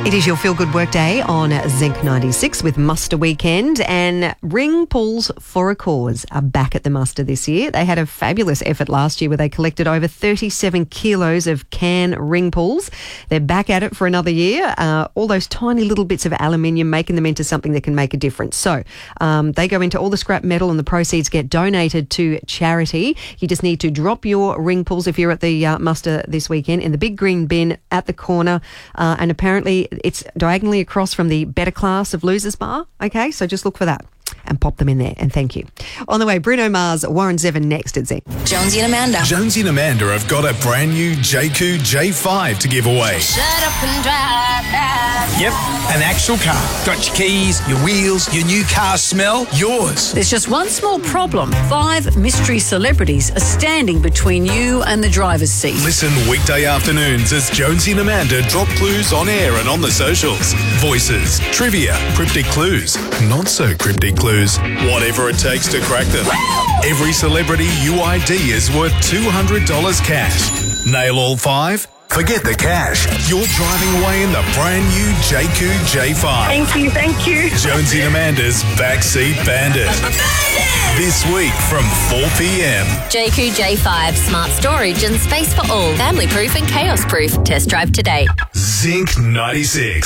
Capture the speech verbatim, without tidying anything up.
It is your feel-good work day on Zinc ninety-six with Muster Weekend, and Ring Pulls for a Cause are back at the Muster this year. They had a fabulous effort last year where they collected over thirty-seven kilos of can ring pulls. They're back at it for another year. Uh, all those tiny little bits of aluminium, making them into something that can make a difference. So um, they go into all the scrap metal and the proceeds get donated to charity. You just need to drop your ring pulls if you're at the uh, Muster this weekend in the big green bin at the corner, uh, and apparently it's diagonally across from the better class of Losers Bar. Okay, so just look for that and pop them in there, and thank you. On the way, Bruno Mars, Warren Zevon next at Zinc. Jonesy and Amanda. Jonesy and Amanda have got a brand new J Q J five to give away. Shut up and drive now. Yep, an actual car. Got your keys, your wheels, your new car smell, yours. There's just one small problem. Five mystery celebrities are standing between you and the driver's seat. Listen weekday afternoons as Jonesy and Amanda drop clues on air and on the socials. Voices, trivia, cryptic clues, not so cryptic clues, whatever it takes to crack them. Every celebrity U I D is worth two hundred dollars cash. Nail all five? Forget the cash. You're driving away in the brand new J Q J five. Thank you, thank you. Jonesy and Amanda's Backseat Bandit. This week from four p.m. J Q J five, smart storage and space for all. Family proof and chaos proof. Test drive today. Zinc ninety-six.